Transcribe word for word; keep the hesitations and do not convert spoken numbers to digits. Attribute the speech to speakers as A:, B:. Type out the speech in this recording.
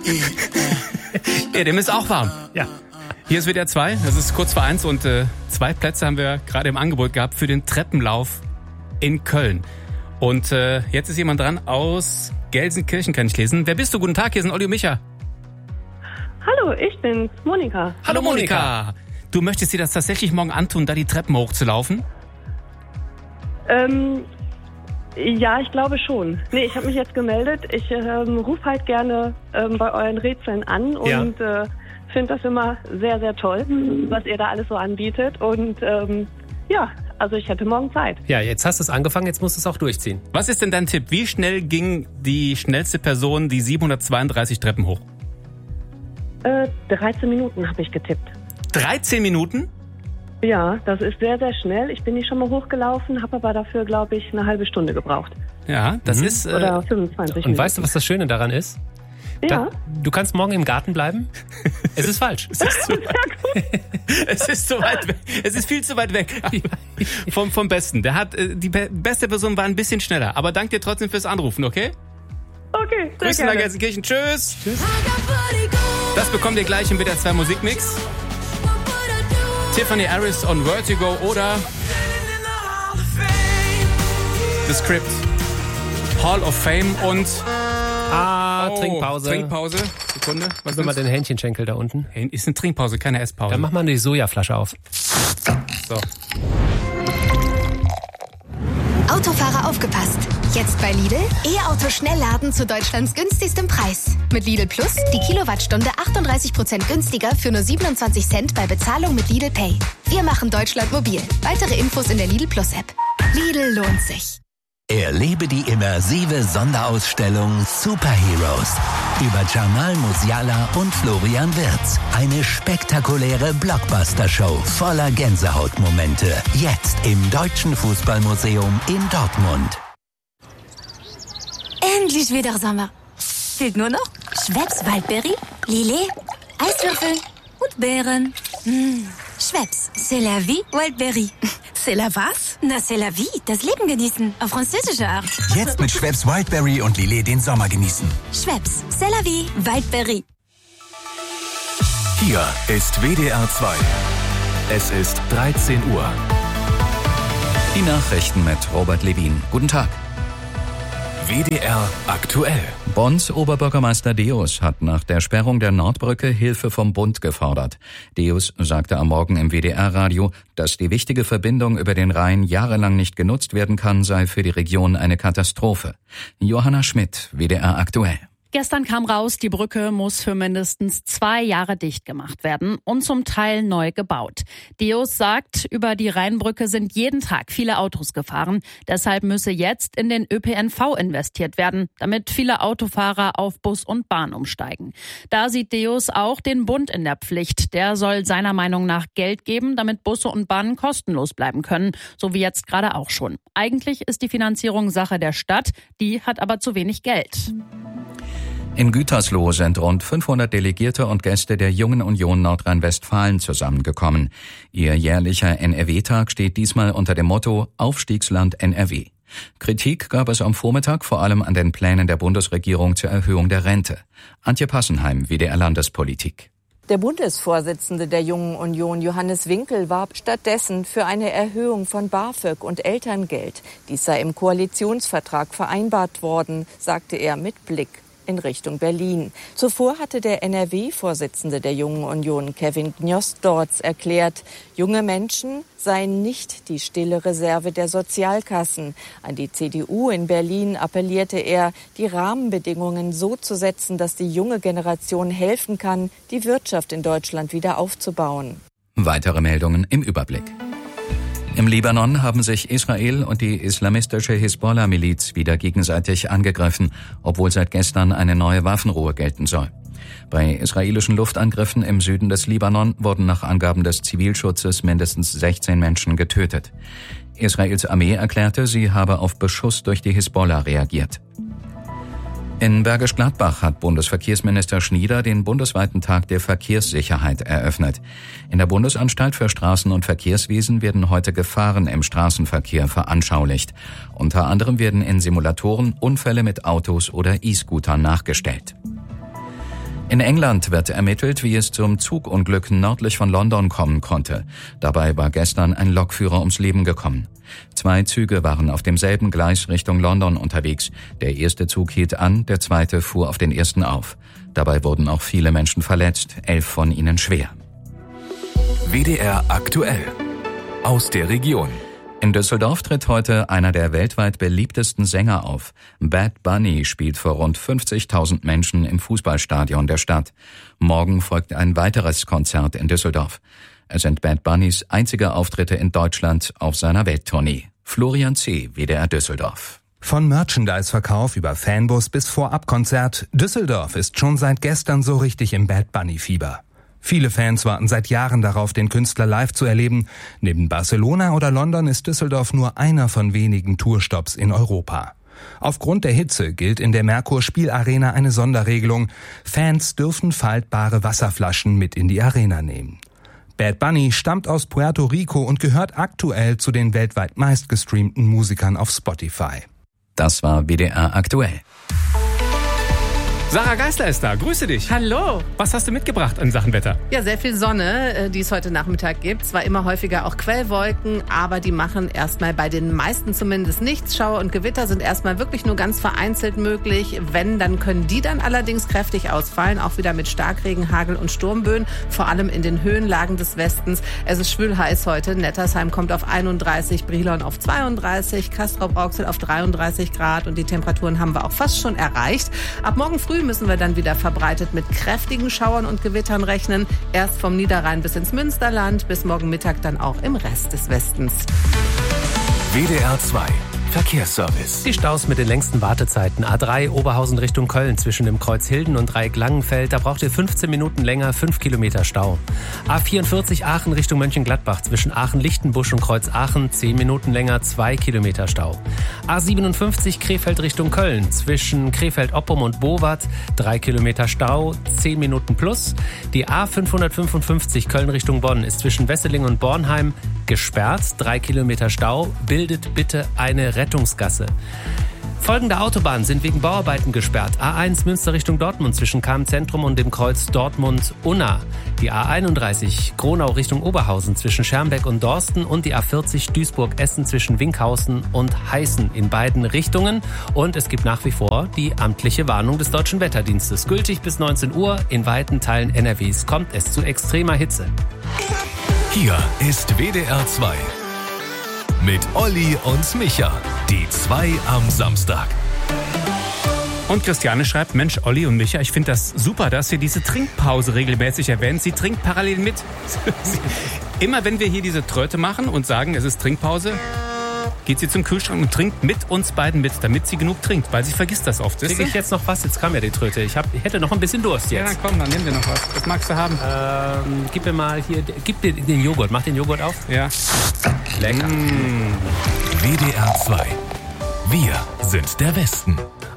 A: Ja, dem ist auch warm.
B: Ja.
A: Hier ist W D R zwei, das ist kurz vor eins und äh, zwei Plätze haben wir gerade im Angebot gehabt für den Treppenlauf in Köln. Und äh, jetzt ist jemand dran aus Gelsenkirchen, kann ich lesen. Wer bist du? Guten Tag, hier sind Olli und Micha.
C: Hallo, ich bin's, Monika.
A: Hallo Monika. Du möchtest dir das tatsächlich morgen antun, da die Treppen hochzulaufen?
C: Ähm, ja, ich glaube schon. Nee, ich habe mich jetzt gemeldet. Ich ähm, rufe halt gerne ähm, bei euren Rätseln an und ja. äh, finde das immer sehr, sehr toll, was ihr da alles so anbietet. Und ähm, ja, also ich hätte morgen Zeit.
B: Ja, jetzt hast du es angefangen, jetzt musst du es auch durchziehen.
A: Was ist denn dein Tipp? Wie schnell ging die schnellste Person die siebenhundertzweiunddreißig Treppen hoch?
C: Äh, dreizehn Minuten habe ich getippt.
A: dreizehn Minuten?
C: Ja, das ist sehr, sehr schnell. Ich bin nicht schon mal hochgelaufen, habe aber dafür, glaube ich, eine halbe Stunde gebraucht.
A: Ja, das
B: mhm.
A: ist... Äh,
C: Oder fünfundzwanzig Minuten.
B: Und weißt du, was das Schöne daran ist?
C: Ja.
B: Da, du kannst morgen im Garten bleiben. Es ist falsch.
A: Es ist zu, es ist zu weit weg. Es ist viel zu weit weg vom, vom Besten. Der hat, die beste Person war ein bisschen schneller. Aber danke dir trotzdem fürs Anrufen, okay?
C: Okay, sehr
A: Grüße nach Gelsenkirchen. Tschüss. Tschüss. Das bekommt ihr gleich im W D R zwei Musikmix. Tiffany Harris on Vertigo oder The Script. Hall of Fame und...
B: Ah,
A: oh,
B: Trinkpause.
A: Trinkpause. Sekunde.
B: Was ist mal den Hähnchenschenkel da unten?
A: Ist eine Trinkpause, keine Esspause.
B: Dann mach mal die Sojaflasche auf.
A: So.
D: Autofahrer aufgepasst. Jetzt bei Lidl E-Auto Schnellladen zu Deutschlands günstigstem Preis. Mit Lidl Plus die Kilowattstunde achtunddreißig Prozent günstiger für nur siebenundzwanzig Cent bei Bezahlung mit Lidl Pay. Wir machen Deutschland mobil. Weitere Infos in der Lidl Plus App. Lidl lohnt sich.
E: Erlebe die immersive Sonderausstellung Superheroes über Jamal Musiala und Florian Wirtz. Eine spektakuläre Blockbuster-Show voller Gänsehautmomente. Jetzt im Deutschen Fußballmuseum in Dortmund.
F: Endlich wieder Sommer. Fehlt nur noch Schweppes Waldbeere, Lillet, Eiswürfel und Beeren. Mmh. Schweppes, c'est la vie, Waldbeere.
G: C'est la was?
F: Na, c'est la vie, das Leben genießen, auf französische Art.
E: Jetzt mit Schweppes Wildberry und Lillet den Sommer genießen.
F: Schweppes, c'est la vie, Waldbeere.
H: Hier ist W D R zwei. Es ist dreizehn Uhr.
I: Die Nachrichten mit Robert Levin. Guten Tag.
H: W D R aktuell.
I: Bonns Oberbürgermeister Deus hat nach der Sperrung der Nordbrücke Hilfe vom Bund gefordert. Deus sagte am Morgen im W D R-Radio, dass die wichtige Verbindung über den Rhein jahrelang nicht genutzt werden kann, sei für die Region eine Katastrophe. Johanna Schmidt, W D R aktuell.
J: Gestern kam raus, die Brücke muss für mindestens zwei Jahre dicht gemacht werden und zum Teil neu gebaut. Deus sagt, über die Rheinbrücke sind jeden Tag viele Autos gefahren. Deshalb müsse jetzt in den Ö P N V investiert werden, damit viele Autofahrer auf Bus und Bahn umsteigen. Da sieht Deus auch den Bund in der Pflicht. Der soll seiner Meinung nach Geld geben, damit Busse und Bahnen kostenlos bleiben können, so wie jetzt gerade auch schon. Eigentlich ist die Finanzierung Sache der Stadt, die hat aber zu wenig Geld.
I: In Gütersloh sind rund fünfhundert Delegierte und Gäste der Jungen Union Nordrhein-Westfalen zusammengekommen. Ihr jährlicher N R W-Tag steht diesmal unter dem Motto Aufstiegsland N R W. Kritik gab es am Vormittag vor allem an den Plänen der Bundesregierung zur Erhöhung der Rente. Antje Passenheim, W D R Landespolitik.
K: Der Bundesvorsitzende der Jungen Union, Johannes Winkel, warb stattdessen für eine Erhöhung von BAföG und Elterngeld. Dies sei im Koalitionsvertrag vereinbart worden, sagte er mit Blick in Richtung Berlin. Zuvor hatte der N R W-Vorsitzende der Jungen Union, Kevin Gnosdorz, erklärt, junge Menschen seien nicht die stille Reserve der Sozialkassen. An die C D U in Berlin appellierte er, die Rahmenbedingungen so zu setzen, dass die junge Generation helfen kann, die Wirtschaft in Deutschland wieder aufzubauen.
I: Weitere Meldungen im Überblick. Im Libanon haben sich Israel und die islamistische Hisbollah-Miliz wieder gegenseitig angegriffen, obwohl seit gestern eine neue Waffenruhe gelten soll. Bei israelischen Luftangriffen im Süden des Libanon wurden nach Angaben des Zivilschutzes mindestens sechzehn Menschen getötet. Israels Armee erklärte, sie habe auf Beschuss durch die Hisbollah reagiert. In Bergisch Gladbach hat Bundesverkehrsminister Schnieder den bundesweiten Tag der Verkehrssicherheit eröffnet. In der Bundesanstalt für Straßen- und Verkehrswesen werden heute Gefahren im Straßenverkehr veranschaulicht. Unter anderem werden in Simulatoren Unfälle mit Autos oder E-Scootern nachgestellt. In England wird ermittelt, wie es zum Zugunglück nördlich von London kommen konnte. Dabei war gestern ein Lokführer ums Leben gekommen. Zwei Züge waren auf demselben Gleis Richtung London unterwegs. Der erste Zug hielt an, der zweite fuhr auf den ersten auf. Dabei wurden auch viele Menschen verletzt, elf von ihnen schwer.
H: W D R aktuell. Aus der Region.
I: In Düsseldorf tritt heute einer der weltweit beliebtesten Sänger auf. Bad Bunny spielt vor rund fünfzigtausend Menschen im Fußballstadion der Stadt. Morgen folgt ein weiteres Konzert in Düsseldorf. Es sind Bad Bunnys einzige Auftritte in Deutschland auf seiner Welttournee. Florian C., W D R Düsseldorf.
G: Von Merchandise-Verkauf über Fanbus bis Vorabkonzert, Düsseldorf ist schon seit gestern so richtig im Bad Bunny-Fieber. Viele Fans warten seit Jahren darauf, den Künstler live zu erleben. Neben Barcelona oder London ist Düsseldorf nur einer von wenigen Tourstops in Europa. Aufgrund der Hitze gilt in der Merkur Spielarena eine Sonderregelung. Fans dürfen faltbare Wasserflaschen mit in die Arena nehmen. Bad Bunny stammt aus Puerto Rico und gehört aktuell zu den weltweit meistgestreamten Musikern auf Spotify.
I: Das war W D R aktuell.
A: Sarah Geisler ist da. Grüße dich.
L: Hallo.
A: Was hast du mitgebracht in Sachen Wetter?
L: Ja, sehr viel Sonne, die es heute Nachmittag gibt. Zwar immer häufiger auch Quellwolken, aber die machen erstmal bei den meisten zumindest nichts. Schauer und Gewitter sind erstmal wirklich nur ganz vereinzelt möglich. Wenn, dann können die dann allerdings kräftig ausfallen. Auch wieder mit Starkregen, Hagel und Sturmböen. Vor allem in den Höhenlagen des Westens. Es ist schwül heiß heute. Nettersheim kommt auf einunddreißig, Brilon auf zweiunddreißig, Castrop-Rauxel auf dreiunddreißig Grad. Und die Temperaturen haben wir auch fast schon erreicht. Ab morgen früh müssen wir dann wieder verbreitet mit kräftigen Schauern und Gewittern rechnen. Erst vom Niederrhein bis ins Münsterland, bis morgen Mittag dann auch im Rest des Westens.
H: W D R zwei Verkehrsservice.
B: Die Staus mit den längsten Wartezeiten. A drei Oberhausen Richtung Köln zwischen dem Kreuz Hilden und Dreieck Langenfeld. Da braucht ihr fünfzehn Minuten länger, fünf Kilometer Stau. A vierundvierzig Aachen Richtung Mönchengladbach zwischen Aachen-Lichtenbusch und Kreuz Aachen. zehn Minuten länger, zwei Kilometer Stau. A siebenundfünfzig Krefeld Richtung Köln zwischen Krefeld-Oppum und Bowat. drei Kilometer Stau, zehn Minuten plus. Die A fünfhundertfünfundfünfzig Köln Richtung Bonn ist zwischen Wesseling und Bornheim gesperrt. drei Kilometer Stau. Bildet bitte eine Rettungsgasse. Folgende Autobahnen sind wegen Bauarbeiten gesperrt. A eins Münster Richtung Dortmund zwischen Cham-Zentrum und dem Kreuz Dortmund-Unna. Die A einunddreißig Gronau Richtung Oberhausen zwischen Schermbeck und Dorsten und die A vierzig Duisburg-Essen zwischen Winkhausen und Heißen in beiden Richtungen. Und es gibt nach wie vor die amtliche Warnung des Deutschen Wetterdienstes. Gültig bis neunzehn Uhr. In weiten Teilen N R Ws kommt es zu extremer Hitze.
H: Hier ist W D R zwei. Mit Olli und Micha. Die zwei am Samstag.
A: Und Christiane schreibt, Mensch, Olli und Micha, ich finde das super, dass ihr diese Trinkpause regelmäßig erwähnt. Sie trinkt parallel mit. Immer wenn wir hier diese Tröte machen und sagen, es ist Trinkpause, geht sie zum Kühlschrank und trinkt mit uns beiden mit, damit sie genug trinkt, weil sie vergisst das oft.
B: Kriege ich jetzt noch was? Jetzt kam ja die Tröte. Ich, hab, ich hätte noch ein bisschen Durst jetzt.
A: Ja, dann komm, dann nimm dir noch was. Was magst du haben?
B: Ähm, gib mir mal hier, gib dir den Joghurt. Mach den Joghurt auf.
A: Ja.
B: Lecker.
A: Mmh.
H: W D R zwei. Wir sind der Westen.